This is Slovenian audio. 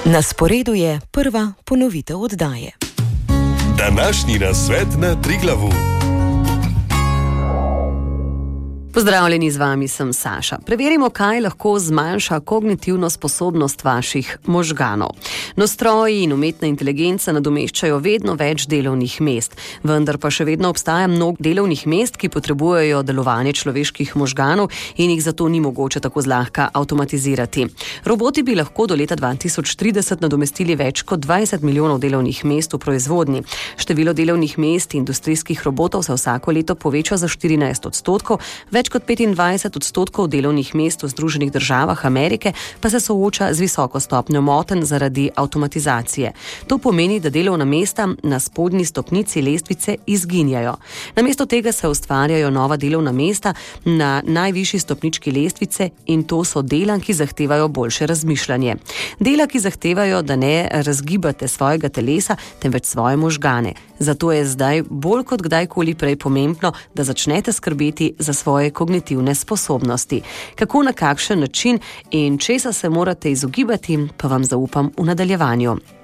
Na sporedu je prva ponovitev oddaje. Današnji nasvet na Triglavu. Pozdravljeni, z vami sem Saša. Preverimo, kaj lahko zmanjša kognitivno sposobnost vaših možganov. No, stroji in umetna inteligenca nadomeščajo vedno več delovnih mest, vendar pa še vedno obstaja mnogo delovnih mest, ki potrebujejo delovanje človeških možganov in jih zato ni mogoče tako zlahka avtomatizirati. Roboti bi lahko do leta 2030 nadomestili več kot 20 milijonov delovnih mest v proizvodnji. Število delovnih mest industrijskih robotov se vsako leto poveča za 14%, več kot 25% delovnih mest v Združenih državah Amerike pa se sooča z visoko stopnjo motenj zaradi avtomatizacije. To pomeni, da delovna mesta na spodnji stopnici lestvice izginjajo. Namesto tega se ustvarjajo nova delovna mesta na najvišji stopnički lestvice in to so dela, ki zahtevajo boljše razmišljanje. Dela, ki zahtevajo, da ne razgibate svojega telesa, temveč svoje možgane. Zato je zdaj bolj kot kdajkoli prej pomembno, da začnete skrbeti za svoje kognitivne sposobnosti. Kako, na kakšen način in česa se morate izogibati, pa vam zaupam v nadaljevanju.